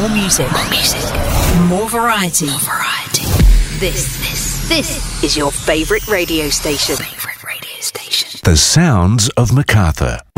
More music. More variety. This is your favourite radio station. The sounds of Macarthur.